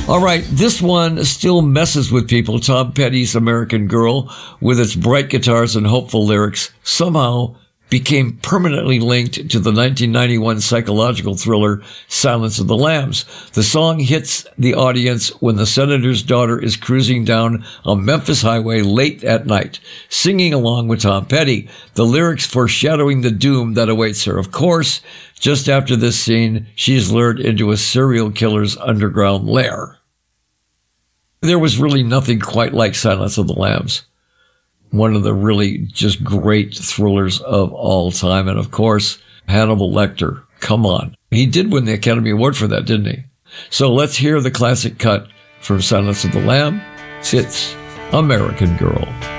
All right, this one still messes with people. Tom Petty's American Girl, with its bright guitars and hopeful lyrics, somehow became permanently linked to the 1991 psychological thriller Silence of the Lambs. The song hits the audience when the senator's daughter is cruising down a Memphis highway late at night, singing along with Tom Petty, the lyrics foreshadowing the doom that awaits her. Of course, just after this scene, she's lured into a serial killer's underground lair. There was really nothing quite like Silence of the Lambs. One of the really just great thrillers of all time. And of course, Hannibal Lecter. Come on. He did win the Academy Award for that, didn't he? So let's hear the classic cut from Silence of the Lambs. It's American Girl.